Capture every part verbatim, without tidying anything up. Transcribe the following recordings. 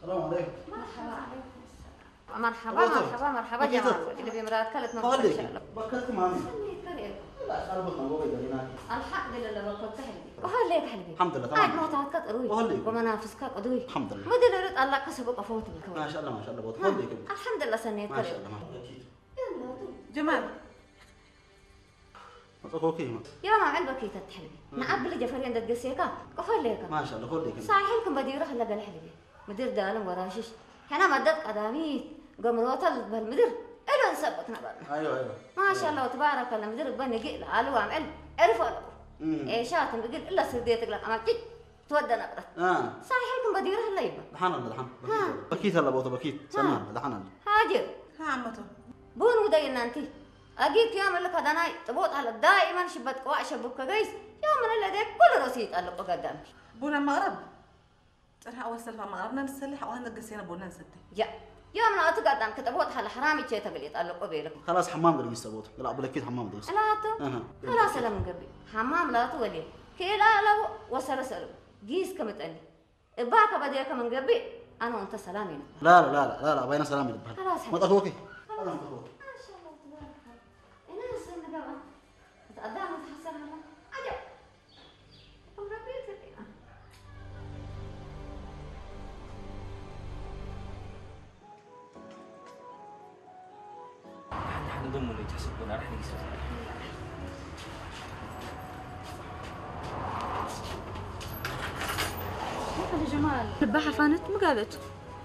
السلام عليكم. مرحبا مرحبا مرحبا مرحبا جمال اللي بمرات كلت ما ان شاء الله. بكلت مامي. لا أربط ما بقول لك الحمد لله بقول تحلي. وهليك حلبي. الحمد لله تمام. قاعد موتات قدروي. وهليك. ومنافسك قدروي. الحمد لله. ما ادري رد الله كسب قفوت بالكون. ما شاء الله ما شاء الله بقول هليك. الحمد لله سنيت. ما شاء الله ما يلا جمال. أخوكي يا ما علبك تتحلبي. نعب اللي جفرين دد قسيكا. قفليك. ما شاء الله هليك. صحيحكم بدي يروح لقى الحلبي. مدير دالم وراشش. أنا مدت قدامي قمروت بالمدير. إلو نسبت نبرنا. أيوه أيوه. ما شاء الله وتبارك الله مدير بني قيل علو عمل عرفوا له. إيه شاتم بقول إلا سرديتك لك عمل كي تودى نبرة. آه. صحيحكم بدي يروح الليبة. دحنا الله دحنا. بكيت هلا بوطة بكيت. سمع دحنا. هاجر. ها عمته. بون ودين أنتي. أجيك يوم اللي كذا ناي تبوت على دائما شبت قواش شبك جيس يوم من اللي ده كل رصيد قال له قدام. بونا المغرب. ترى أول سلفة مغربنا نسلح وهنا قسينا بونا نسدي. يا يوم أنا أتقدم كتبوت على حرامي شيء تقليد قال له قبيلك. خلاص حمام قريب يستبوت. لا أبو لكيت حمام قريب. لا تو. أها. خلاص لا من قبل. حمام لا تو ولي. كلا لا وصل سلو. جيس كم تقلي. باك بديك من قبل أنا وأنت سلامين. لا لا لا لا لا بين سلامي. خلاص. ما تأخوكي. خلاص. قدام تحسن هلا عجب احنا حنضم اللي تحسبونا راح نقيس يا جمال الباحة فانت مقابلته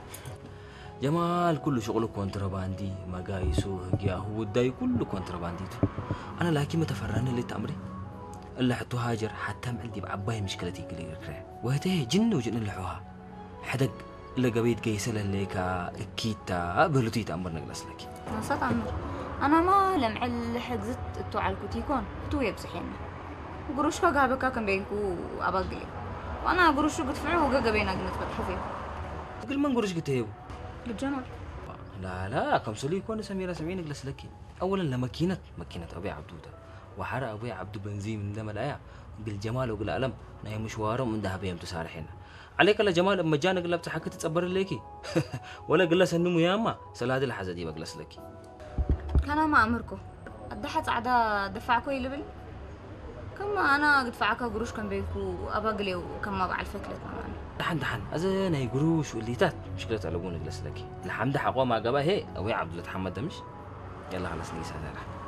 جمال كله شغله كونتراباندي مقايسه هو الداي كله كونترابانديته انا لكن متفراني اللي تأمري اللي حتو هاجر حتى عندي بعباي مشكلتي قليل كره وهته جن وجن اللي حوها حدق اللي قبيت قيس لك كيتا بلوتي تأمر نجلس لك نصت عمر انا ما لم عل حجزت تو على الكوتيكون تو يبسحينا وقروش كا قابك كان بينكو ابغي وانا قروش قدفعوه وقا بينا قنت فتح فيه قل ما نقولش قتيبو بالجمال لا لا كم سلي يكون سميرة سمعين جلس لك اولا لماكينة ماكينة ابي عبدوده وحرق ابي عبد بنزين من دم الايا قل جمال وقل ألم نهي مشواره من ذهب يوم تسارحين عليك الله جمال اما جانا قلبت تحكي تتصبر ليكي ولا قلس النمو ياما سلاد الحزدي بجلس لك كان ما امركو الضحت عدا دفعكو يلبل كما انا دفعك قروش كان بينكو ابغلي وكما بعد فكلت معنا دحن دحن أزين هي قروش واللي تات مشكلة على أبونا جلس لك الحمد حقوا مع جباه هي أبوي عبد الله تحمد دمش يلا خلاص نيسا